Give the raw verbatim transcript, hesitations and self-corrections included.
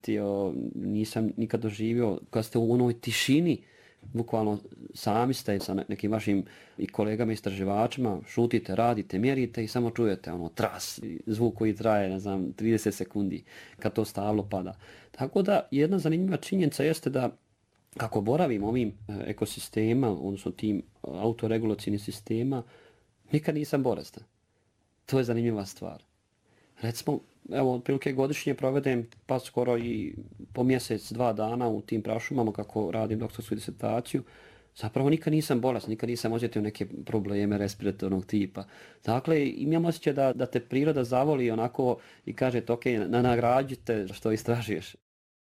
Tio, nisam nikad doživio kad ste u onoj tišini, bukvalno sami ste sa nekim vašim i kolegama istraživačima, šutite, radite, mjerite i samo čujete ono tras, zvuk koji traje, ne znam, trideset sekundi kad to stablo pada. Tako da jedna zanimljiva činjenica jeste da kako boravim ovim ekosistema, odnosno tim autoregulacijnim sistema, nikad nisam bolestan. To je zanimljiva stvar. Recimo, evo, otprilike godišnje provedem pa skoro i po mjesec, dva dana u tim prašumama kako radim doktorsku disertaciju. Zapravo nikad nisam bolestan, nikad nisam osjetio neke probleme respiratornog tipa. Dakle, imam osjećaj da, da te priroda zavoli onako i kažete, ok, nagrađite što istražuješ.